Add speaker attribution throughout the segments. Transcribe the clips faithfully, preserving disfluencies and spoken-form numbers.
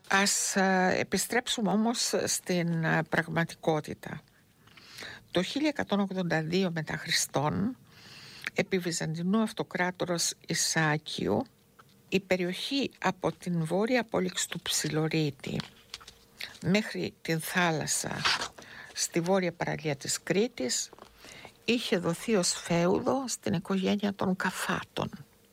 Speaker 1: Ας επιστρέψουμε όμως στην πραγματικότητα. Το χίλια εκατόν ογδόντα δύο μετά Χριστόν, επί Βυζαντινού αυτοκράτορος Ισάκιου, η περιοχή από την βόρεια πόληξη του Ψιλορίτη μέχρι την θάλασσα στη βόρεια παραλία της Κρήτης είχε δοθεί ως φέουδο στην οικογένεια των Καφάτων.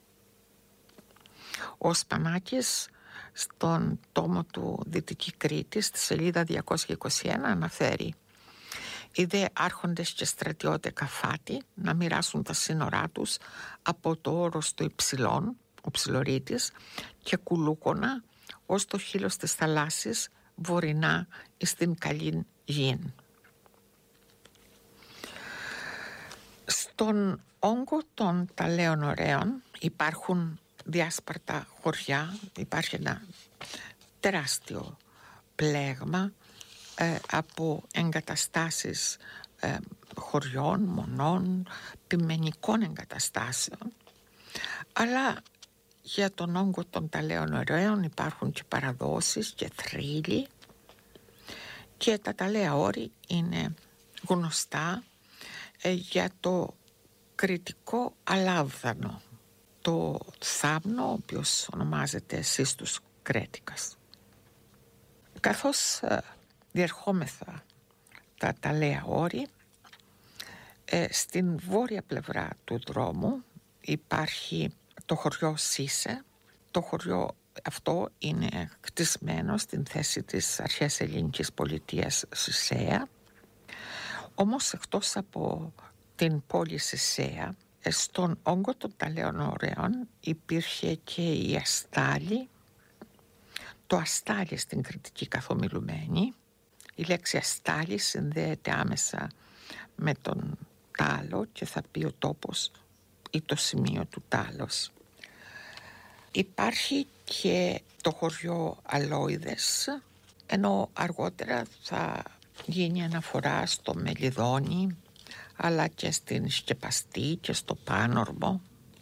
Speaker 1: Ο Σπανάκης στον τόμο του Δυτική Κρήτη στη σελίδα διακόσια είκοσι ένα αναφέρει: οι δε άρχοντες και στρατιώτε Καφάτι να μοιράσουν τα σύνορά τους από το όρος του Υψηλών, ο Ψιλορίτης, και Κουλούκονα ως το χείλος της θαλάσσης βορεινά εις την καλήν γην. Στον όγκο των Ταλαίων Ωραίων υπάρχουν διάσπαρτα χωριά, υπάρχει ένα τεράστιο πλέγμα ε, από εγκαταστάσεις ε, χωριών, μονών, πιμενικών εγκαταστάσεων, αλλά για τον όγκο των Ταλαίων Ωραίων υπάρχουν και παραδόσεις και θρύλοι, και τα Ταλαία Όρη είναι γνωστά ε, για το κρητικό αλάβδανο, το θάμνο, ο οποίος ονομάζεται Σύστους Κρέτικας. Καθώς ε, διερχόμεθα τα Ταλαία Όρη, ε, στην βόρεια πλευρά του δρόμου υπάρχει το χωριό Σύσε. Το χωριό αυτό είναι χτισμένο στην θέση της αρχαίας ελληνικής πολιτείας Σισέα. Όμως εκτός από την πόλη Σισέα, στον όγκο των Ταλαίων Ωραίων υπήρχε και η Αστάλη, το Αστάλη στην κρητική καθομιλουμένη. Η λέξη Αστάλη συνδέεται άμεσα με τον τάλο και θα πει ο τόπος ή το σημείο του τάλος. Υπάρχει και το χωριό Αλόιδες, ενώ αργότερα θα γίνει αναφορά στο Μελιδόνι, αλλά και στην Σκεπαστή και στο Πάνορμο.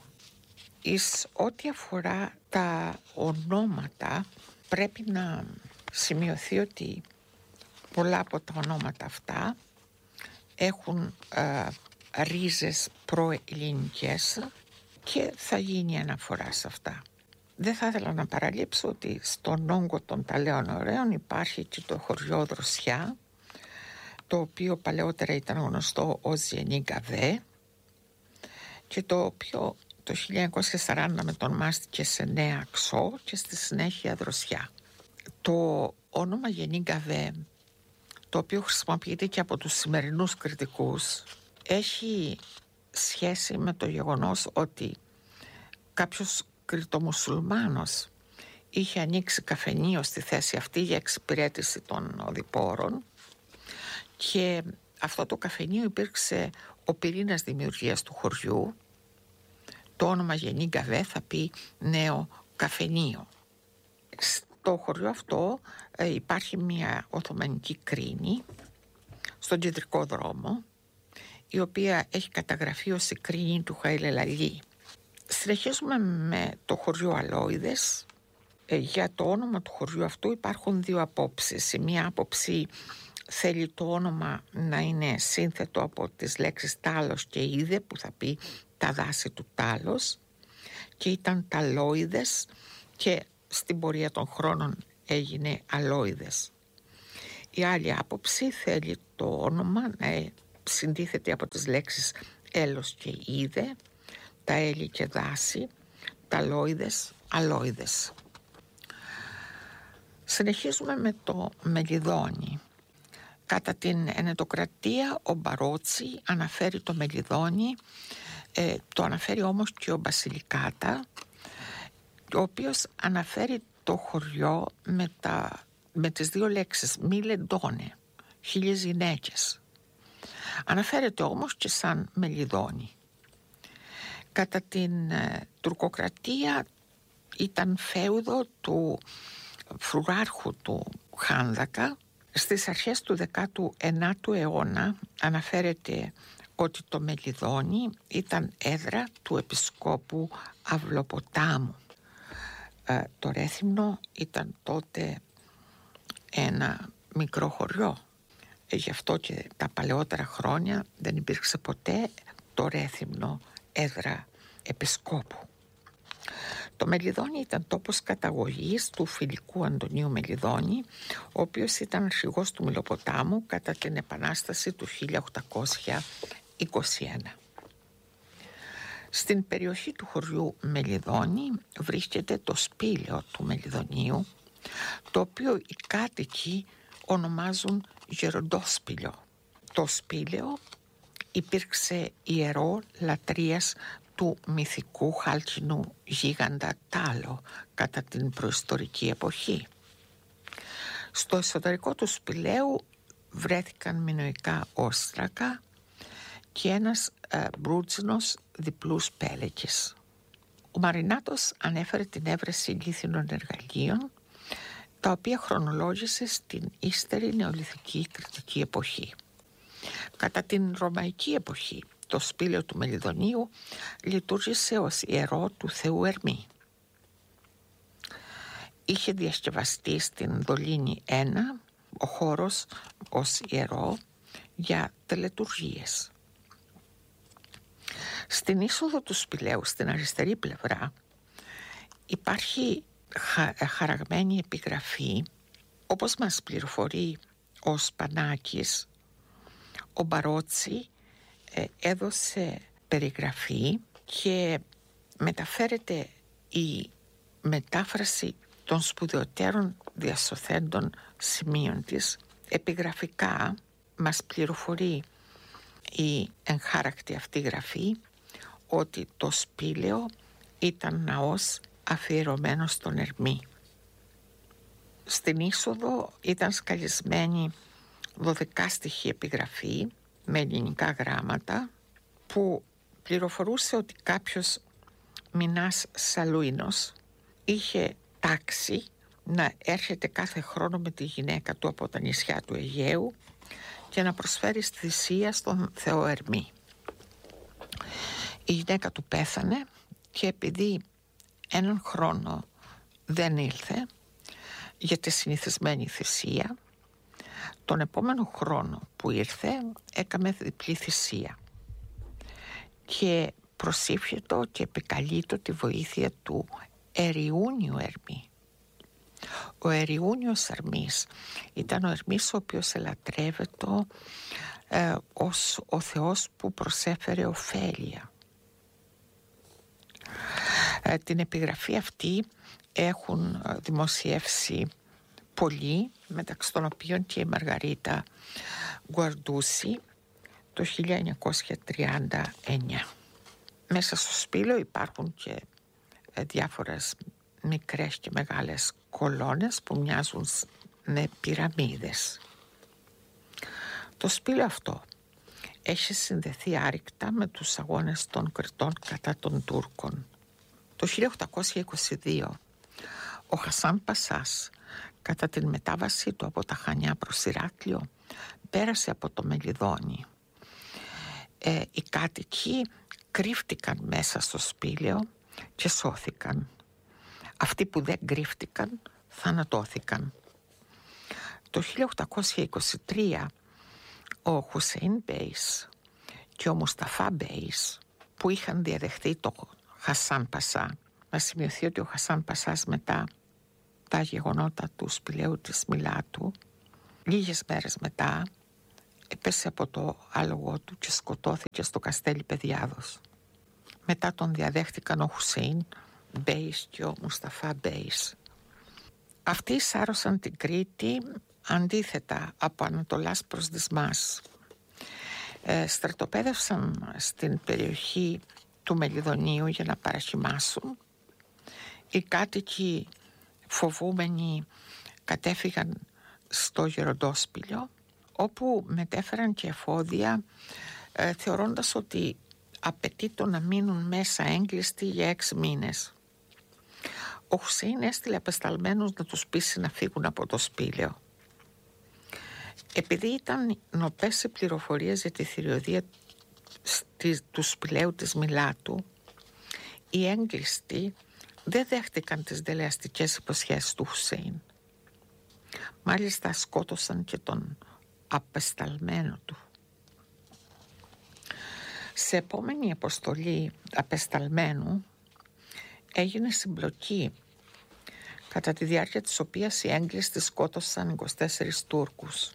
Speaker 1: Εις ό,τι αφορά τα ονόματα, πρέπει να σημειωθεί ότι πολλά από τα ονόματα αυτά έχουν ε, ρίζες προελληνικές και θα γίνει αναφορά σε αυτά. Δεν θα ήθελα να παραλείψω ότι στον όγκο των Ταλαίων Ωραίων υπάρχει και το χωριό Δροσιά, το οποίο παλαιότερα ήταν γνωστό ως Γενή-Γκαβέ και το οποίο το χίλια εννιακόσια σαράντα μετονομάστηκε σε Νέα Αξό και στη συνέχεια Δροσιά. Το όνομα Γενή-Γκαβέ, το οποίο χρησιμοποιείται και από τους σημερινούς κριτικούς, έχει σχέση με το γεγονός ότι κάποιος κριτομουσουλμάνος είχε ανοίξει καφενείο στη θέση αυτή για εξυπηρέτηση των οδηπόρων, και αυτό το καφενείο υπήρξε ο πυρήνας δημιουργίας του χωριού. Το όνομα Γενή-Γκαβέ θα πει νέο καφενείο. Στο χωριό αυτό ε, υπάρχει μια Οθωμανική κρίνη στον κεντρικό δρόμο, η οποία έχει καταγραφεί ως η κρίνη του Χαϊλελαλή. Συνεχίζουμε με το χωριό Αλόιδες. Ε, για το όνομα του χωριού αυτού υπάρχουν δύο απόψεις. Η μία άποψη θέλει το όνομα να είναι σύνθετο από τις λέξεις τάλος και είδε, που θα πει τα δάση του τάλος, και ήταν ταλόιδες και στην πορεία των χρόνων έγινε αλόιδες. Η άλλη άποψη θέλει το όνομα να συντίθεται από τις λέξεις έλος και είδε, τα έλη και δάση, ταλόιδες, αλόιδες. Συνεχίζουμε με το Μελιδόνι. Κατά την Ενετοκρατία ο Μπαρότσι αναφέρει το Μελιδόνι, ε, το αναφέρει όμως και ο Μπασιλικάτα, ο οποίος αναφέρει το χωριό με, τα, με τις δύο λέξεις Μιλεντόνε, χίλιες γυναίκες. Αναφέρεται όμως και σαν Μελιδόνι. Κατά την ε, τουρκοκρατία ήταν φέουδο του φρουράρχου του Χάνδακα. Στις αρχές του δέκατου ένατου αιώνα αναφέρεται ότι το Μελιδόνι ήταν έδρα του επισκόπου Αυλοποτάμου. Ε, το Ρέθυμνο ήταν τότε ένα μικρό χωριό. Ε, γι' αυτό και τα παλαιότερα χρόνια δεν υπήρξε ποτέ το Ρέθυμνο έδρα επισκόπου. Το Μελιδόνι ήταν τόπος καταγωγής του Φιλικού Αντωνίου Μελιδόνη, ο οποίος ήταν αρχηγός του Μηλοποτάμου κατά την Επανάσταση του χίλια οκτακόσια είκοσι ένα. Στην περιοχή του χωριού Μελιδόνη βρίσκεται το σπήλαιο του Μελιδονίου, το οποίο οι κάτοικοι ονομάζουν Γεροντόσπηλιο. Το σπήλαιο υπήρξε ιερό λατρείας του μυθικού χάλκινου γίγαντα Τάλο κατά την προϊστορική εποχή. Στο εσωτερικό του σπηλαίου βρέθηκαν μινωικά όστρακα και ένας ε, μπρούτζινος διπλούς πέλεκες. Ο Μαρινάτος ανέφερε την έβρεση λίθινων εργαλείων, τα οποία χρονολόγησε στην ύστερη νεολιθική κρητική εποχή. Κατά την ρωμαϊκή εποχή, το σπήλαιο του Μελιδονίου λειτουργήσε ως ιερό του Θεού Ερμή. Είχε διασκευαστεί στην Δολίνη ένα ο χώρος ως ιερό για τελετουργίες. Στην είσοδο του σπηλαίου, στην αριστερή πλευρά, υπάρχει χα, χαραγμένη επιγραφή, όπως μας πληροφορεί ο Σπανάκης. Ο Μπαρότσι ε, έδωσε περιγραφή και μεταφέρεται η μετάφραση των σπουδαιωτέρων διασωθέντων σημείων της. Επιγραφικά μας πληροφορεί η εγχάρακτη αυτή γραφή ότι το σπήλαιο ήταν ναός αφιερωμένος στον Ερμή. Στην είσοδο ήταν σκαλισμένη δωδεκάστιχη επιγραφή με ελληνικά γράμματα που πληροφορούσε ότι κάποιος Μινάς Σαλουίνος είχε τάξει να έρχεται κάθε χρόνο με τη γυναίκα του από τα νησιά του Αιγαίου και να προσφέρει θυσία στον Θεό Ερμή. Η γυναίκα του πέθανε και επειδή έναν χρόνο δεν ήλθε για τη συνηθισμένη θυσία, τον επόμενο χρόνο που ήρθε έκαμε διπλή θυσία και προσήφιετο και επικαλείτο τη βοήθεια του Εριούνιου Ερμή. Ο Εριούνιος Ερμής ήταν ο Ερμής ο οποίος ελατρεύεται ε, ως ο Θεός που προσέφερε ωφέλεια. Ε, την επιγραφή αυτή έχουν δημοσιεύσει πολλοί, μεταξύ των οποίων και η Μαργαρίτα Γκουαρντούση το χίλια εννιακόσια τριάντα εννιά. Μέσα στο σπήλαιο υπάρχουν και ε, διάφορες μικρές και μεγάλες κολόνες που μοιάζουν με πυραμίδες. Το σπήλαιο αυτό έχει συνδεθεί άρρηκτα με τους αγώνες των Κρητών κατά των Τούρκων. Το χίλια οκτακόσια είκοσι δύο ο Χασάν Πασάς, κατά την μετάβασή του από τα Χανιά προς Ηράκλειο, πέρασε από το Μελιδόνι. Ε, οι κάτοικοι κρύφτηκαν μέσα στο σπήλαιο και σώθηκαν. Αυτοί που δεν κρύφτηκαν θανατώθηκαν. Το χίλια οκτακόσια είκοσι τρία ο Χουσέιν Μπέις και ο Μουσταφά Μπέις, που είχαν διαδεχθεί το Χασάν Πασά, να σημειωθεί ότι ο Χασάν Πασάς μετά τα γεγονότα του σπηλαίου της Μιλάτου, λίγες μέρες μετά έπεσε από το άλογο του και σκοτώθηκε στο καστέλι Παιδιάδος. Μετά τον διαδέχτηκαν ο Χουσέιν Μπέις και ο Μουσταφά Μπέις. Αυτοί σάρωσαν την Κρήτη αντίθετα από Ανατολάς προς Δυσμάς. Ε, στρατοπέδευσαν στην περιοχή του Μελιδονίου για να παραχυμάσουν. Οι κάτοικοι φοβούμενοι κατέφυγαν στο Γεροντόσπηλιο, όπου μετέφεραν και εφόδια ε, θεωρώντας ότι απαιτεί το να μείνουν μέσα έγκλειστοι για έξι μήνες. Ο Χουσέιν έστειλε απεσταλμένους να τους πείσει να φύγουν από το σπήλαιο. Επειδή ήταν νοπές οι πληροφορίες για τη θηριωδία του σπηλαίου της Μιλάτου, οι έγκλειστοι δεν δέχτηκαν τις δελεαστικές υποσχέσεις του Χουσέιν. Μάλιστα σκότωσαν και τον απεσταλμένο του. Σε επόμενη αποστολή απεσταλμένου έγινε συμπλοκή, κατά τη διάρκεια της οποίας οι Έγγλιστοι σκότωσαν είκοσι τέσσερις Τούρκους.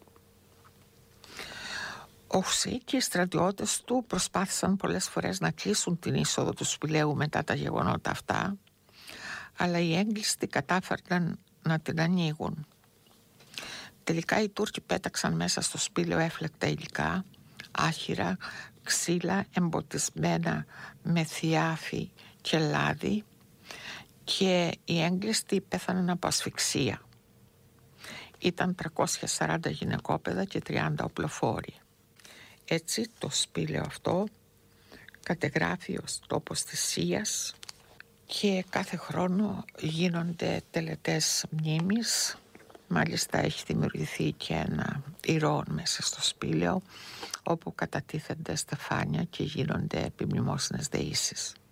Speaker 1: Ο Χουσέι και οι στρατιώτες του προσπάθησαν πολλές φορές να κλείσουν την είσοδο του σπηλαίου μετά τα γεγονότα αυτά, αλλά οι Έγγλιστοι κατάφεραν να την ανοίγουν. Τελικά οι Τούρκοι πέταξαν μέσα στο σπήλαιο έφλεκτα υλικά, άχυρα, ξύλα εμποτισμένα με θιάφη και λάδι, και οι Έγγλιστοι πέθαναν από ασφυξία. Ήταν τριακόσια σαράντα γυναικόπαιδα και τριάντα οπλοφόροι. Έτσι το σπήλαιο αυτό κατεγράφει ως τόπος θυσίας και κάθε χρόνο γίνονται τελετές μνήμης. Μάλιστα έχει δημιουργηθεί και ένα ηρών μέσα στο σπήλαιο, όπου κατατίθενται στεφάνια και γίνονται επιμνημόσυνες δεήσεις.